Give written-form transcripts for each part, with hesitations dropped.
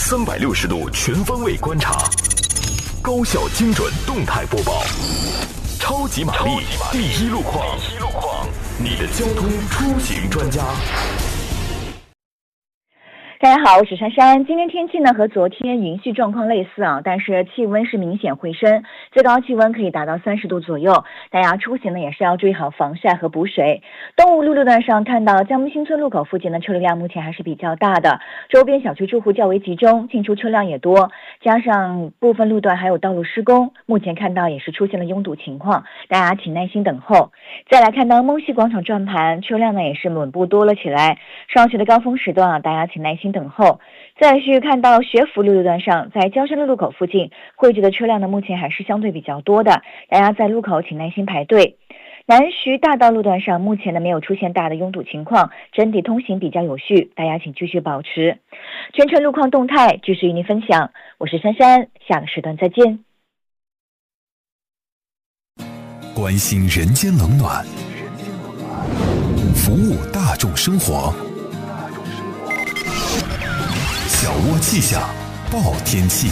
360度全方位观察，高效精准动态播报，超级玛丽第一路况，你的交通出行专家。 大家好，我是珊珊。今天天气呢和昨天云系状况类似啊，但是气温是明显回升，最高气温可以达到30度左右。大家出行呢也是要注意好防晒和补水。东吴路段上看到江木新村路口附近的车流量目前还是比较大的，周边小区住户较为集中，进出车辆也多，加上部分路段还有道路施工，目前看到也是出现了拥堵情况，大家请耐心等候。再来看到蒙西广场转盘，车辆呢也是稳步多了起来，上学的高峰时段啊，大家请耐心等候。再去看到学府路段上，在交山的路口附近汇聚的车辆呢，目前还是相对比较多的，大家在路口请耐心排队。南徐大道路段上，目前呢没有出现大的拥堵情况，整体通行比较有序，大家请继续保持。全程路况动态继续与您分享，我是珊珊，下个时段再见。 关心人间冷暖，服务大众生活。小窝气象报天气。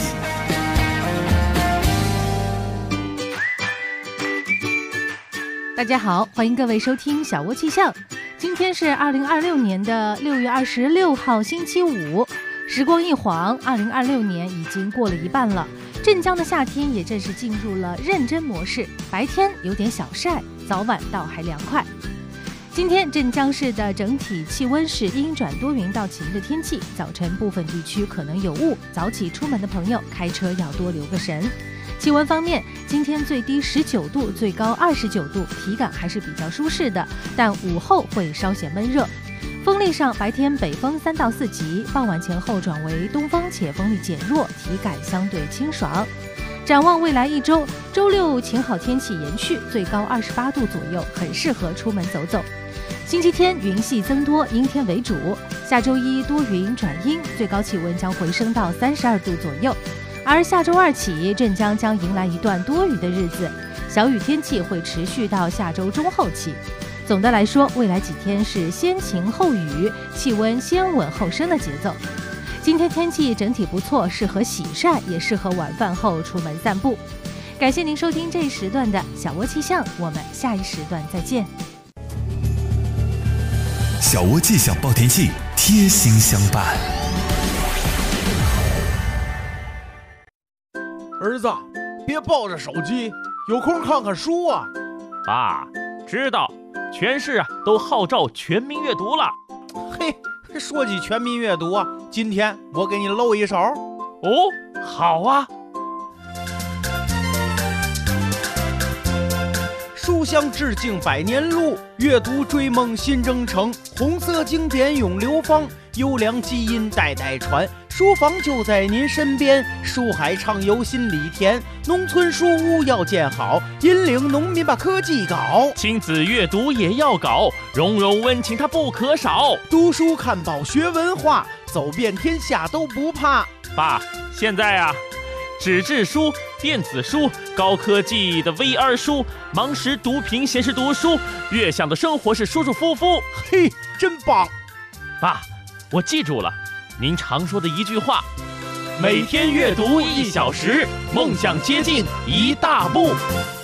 大家好，欢迎各位收听小窝气象。今天是2026年的6月26号星期五，时光一晃，2026年已经过了一半了。镇江的夏天也正式进入了认真模式，白天有点小晒，早晚倒还凉快。今天镇江市的整体气温是阴转多云到晴的天气，早晨部分地区可能有雾，早起出门的朋友开车要多留个神。气温方面，今天最低19度，最高29度，体感还是比较舒适的，但午后会稍显闷热。风力上，白天北风3到4级，傍晚前后转为东风，且风力减弱，体感相对清爽。展望未来一周，周六晴好天气延续，最高28度左右，很适合出门走走。星期天云系增多，阴天为主，下周一多云转阴，最高气温将回升到32度左右。而下周二起，镇江将迎来一段多雨的日子，小雨天气会持续到下周中后期。总的来说，未来几天是先晴后雨，气温先稳后升的节奏。今天天气整体不错，适合洗晒，也适合晚饭后出门散步。感谢您收听这一时段的小窝气象，我们下一时段再见。 小窝气象报天气，贴心相伴。 儿子，别抱着手机，有空看看书啊。 爸，知道，全市都号召全民阅读了。 嘿，说起全民阅读啊，今天我给你露一手。 哦，好啊。 书香致敬百年路，阅读追梦新征程。红色经典永流芳，优良基因代代传。书房就在您身边，书海畅游心里甜。农村书屋要建好，引领农民把科技搞。 亲子阅读也要搞，融融温情它不可少。 读书看报学文化，走遍天下都不怕。 爸，现在啊，纸质书、电子书、高科技的 VR 书、盲识读屏显示读书，悦享的生活是舒舒服服。 嘿，真棒！ 爸，我记住了您常说的一句话：每天阅读1小时，梦想接近一大步。